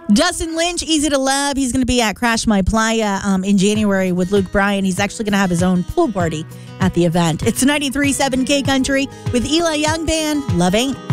Dustin Lynch, Easy to Love. He's going to be at Crash My Playa in January with Luke Bryan. He's actually going to have his own pool party at the event. It's 93.7 K Country with Eli Young Band. Love Ain't.